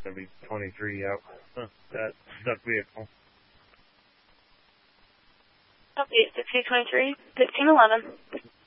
That'd be 23 out. That stuck vehicle. Update 1623, 1511.